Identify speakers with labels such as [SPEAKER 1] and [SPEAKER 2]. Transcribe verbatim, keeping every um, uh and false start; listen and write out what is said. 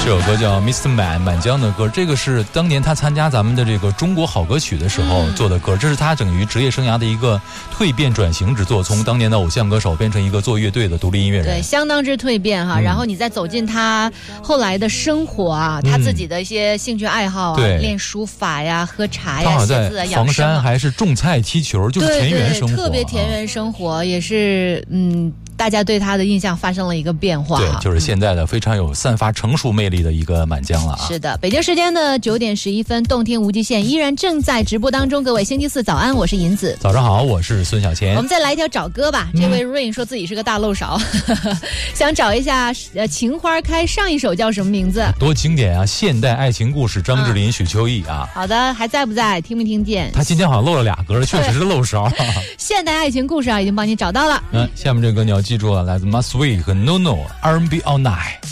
[SPEAKER 1] 这首歌叫 Mister Man 满江的歌，这个是当年他参加咱们的这个中国好歌曲的时候做的歌，嗯、这是他整于职业生涯的一个蜕变转型之作，从当年的偶像歌手变成一个做乐队的独立音乐人，
[SPEAKER 2] 对，相当之蜕变哈。嗯、然后你再走进他后来的生活啊，嗯、他自己的一些兴趣爱好啊，对，练书法呀、喝茶呀、写字啊、
[SPEAKER 1] 房山还是种菜、踢球，就是田园生活，
[SPEAKER 2] 对对，特别田园生活，也是嗯。大家对他的印象发生了一个变化，
[SPEAKER 1] 对，就是现在的非常有散发成熟魅力的一个满江了啊。
[SPEAKER 2] 是的，北京时间的九点十一分，动听无极限依然正在直播当中。各位星期四早安，我是银子。
[SPEAKER 1] 早上好，我是孙小钱。
[SPEAKER 2] 我们再来一条找歌吧。嗯、这位 Rain 说自己是个大漏勺，想找一下呃情花开上一首叫什么名字？
[SPEAKER 1] 多经典啊！现代爱情故事，张智霖、嗯、许秋意啊。
[SPEAKER 2] 好的，还在不在？听没听见？
[SPEAKER 1] 他今天好像漏了俩歌，确实是漏勺。
[SPEAKER 2] 现代爱情故事啊，已经帮你找到了。
[SPEAKER 1] 嗯，下面这个歌你要记住了，来自 Maswee 和 No No R and B All Night。